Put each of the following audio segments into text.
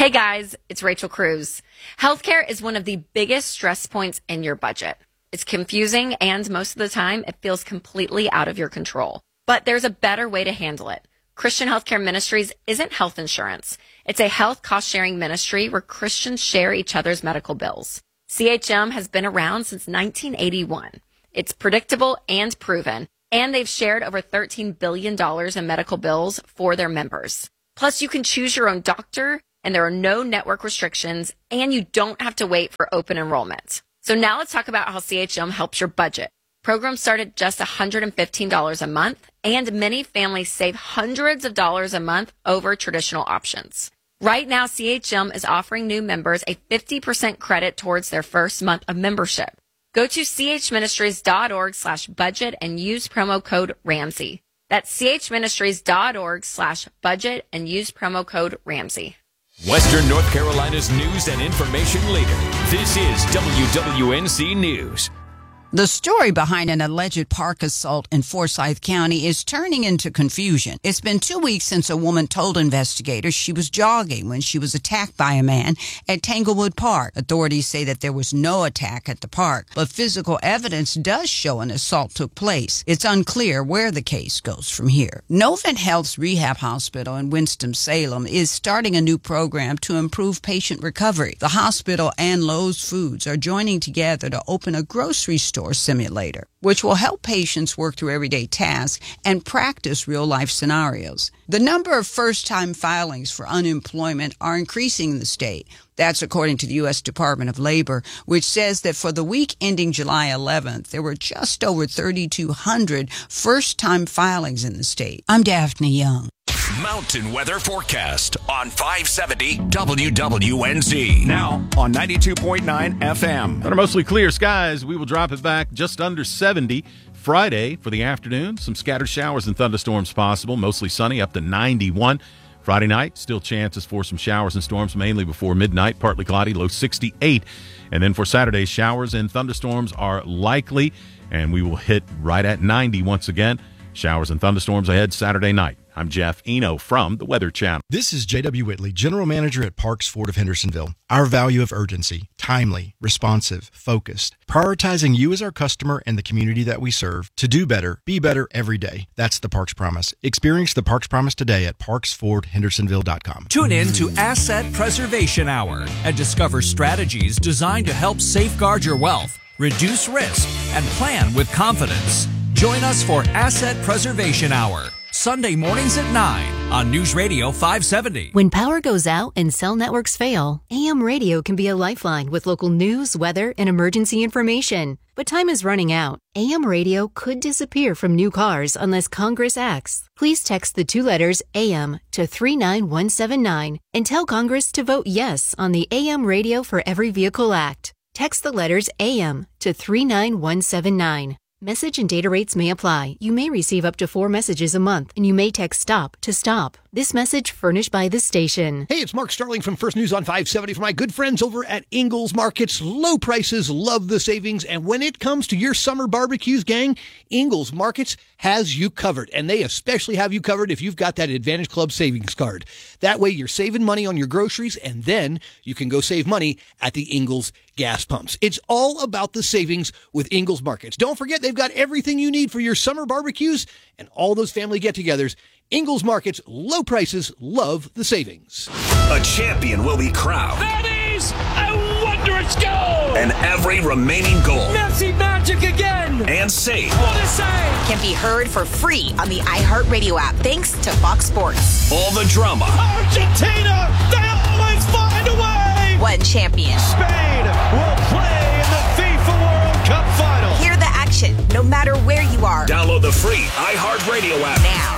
Hey guys, it's Rachel Cruz. Healthcare is one of the biggest stress points in your budget. It's confusing and most of the time it feels completely out of your control. But there's a better way to handle it. Christian Healthcare Ministries isn't health insurance. It's a health cost-sharing ministry where Christians share each other's medical bills. CHM has been around since 1981. It's predictable and proven, and they've shared over $13 billion in medical bills for their members. Plus, you can choose your own doctor, and there are no network restrictions, and you don't have to wait for open enrollment. So now let's talk about how CHM helps your budget. Programs start at just $115 a month, and many families save hundreds of dollars a month over traditional options. Right now, CHM is offering new members a 50% credit towards their first month of membership. Go to chministries.org/budget and use promo code Ramsey. That's chministries.org/budget and use promo code Ramsey. Western North Carolina's news and information leader. This is WWNC News. The story behind an alleged park assault in Forsyth County is turning into confusion. It's been 2 weeks since a woman told investigators she was jogging when she was attacked by a man at Tanglewood Park. Authorities say that there was no attack at the park, but physical evidence does show an assault took place. It's unclear where the case goes from here. Novant Health's rehab hospital in Winston-Salem is starting a new program to improve patient recovery. The hospital and Lowe's Foods are joining together to open a grocery store simulator, which will help patients work through everyday tasks and practice real-life scenarios. The number of first-time filings for unemployment are increasing in the state. That's according to the U.S. Department of Labor, which says that for the week ending July 11th, there were just over 3,200 first-time filings in the state. I'm Daphne Young. Mountain weather forecast on 570 WWNZ. Now on 92.9 FM. Under mostly clear skies, we will drop it back just under 70 Friday for the afternoon. Some scattered showers and thunderstorms possible, mostly sunny up to 91. Friday night, still chances for some showers and storms, mainly before midnight, partly cloudy, low 68. And then for Saturday, showers and thunderstorms are likely, and we will hit right at 90 once again. Showers and thunderstorms ahead Saturday night. I'm Jeff Eno from the Weather Channel. This is J.W. Whitley, General Manager at Parks Ford of Hendersonville. Our value of urgency, timely, responsive, focused, prioritizing you as our customer and the community that we serve to do better, be better every day. That's the Parks Promise. Experience the Parks Promise today at parksfordhendersonville.com. Tune in to Asset Preservation Hour and discover strategies designed to help safeguard your wealth, reduce risk, and plan with confidence. Join us for Asset Preservation Hour, Sunday mornings at 9 on News Radio 570. When power goes out and cell networks fail, AM radio can be a lifeline with local news, weather, and emergency information. But time is running out. AM radio could disappear from new cars unless Congress acts. Please text the 2 letters AM to 39179 and tell Congress to vote yes on the AM Radio for Every Vehicle Act. Text the letters AM to 39179. Message and data rates may apply. You may receive up to 4 messages a month, and you may text STOP to stop. This message furnished by the station. Hey, it's Mark Starling from First News on 570 for my good friends over at Ingles Markets. Low prices, love the savings, and when it comes to your summer barbecues, gang, Ingles Markets has you covered, and they especially have you covered if you've got that Advantage Club savings card. That way you're saving money on your groceries, and then you can go save money at the Ingles gas pumps. It's all about the savings with Ingles Markets. Don't forget, they've got everything you need for your summer barbecues and all those family get-togethers. Ingles Markets, low prices, love the savings. A champion will be crowned. That is a wondrous goal! And every remaining goal. Messi magic again! And safe. What a save! Can be heard for free on the iHeartRadio app, thanks to Fox Sports. All the drama. Argentina! They always find a way! One champion. Spain will play in the FIFA World Cup final. Hear the action, no matter where you are. Download the free iHeartRadio app now.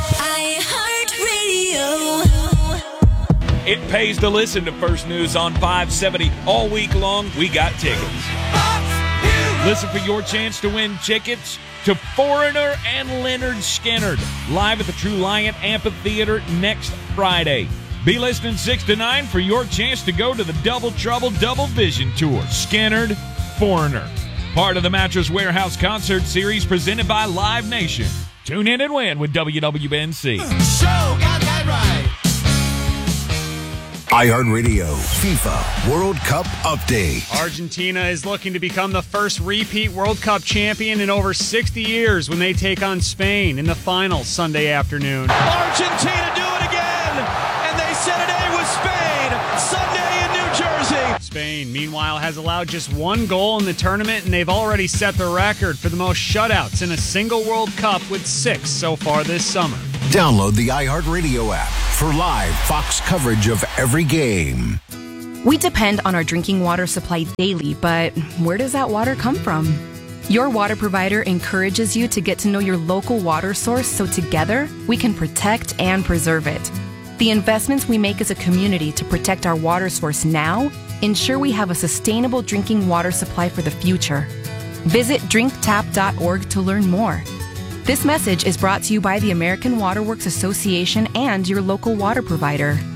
It pays to listen to First News on 570 all week long. We got tickets. Listen for your chance to win tickets to Foreigner and Leonard Skinner live at the True Lion Amphitheater next Friday. Be listening 6 to 9 for your chance to go to the Double Trouble Double Vision Tour. Skinner, Foreigner. Part of the Mattress Warehouse concert series presented by Live Nation. Tune in and win with WWNC. Show got that right. iHeartRadio FIFA World Cup update. Argentina is looking to become the first repeat World Cup champion in over 60 years when they take on Spain in the final Sunday afternoon. Argentina do it again, and they set an A with Spain Sunday in New Jersey. Spain, meanwhile, has allowed just one goal in the tournament, and they've already set the record for the most shutouts in a single World Cup with 6 so far this summer. Download the iHeartRadio app for live Fox coverage of every game. We depend on our drinking water supply daily, but where does that water come from? Your water provider encourages you to get to know your local water source so together we can protect and preserve it. The investments we make as a community to protect our water source now ensure we have a sustainable drinking water supply for the future. Visit drinktap.org to learn more. This message is brought to you by the American Water Works Association and your local water provider.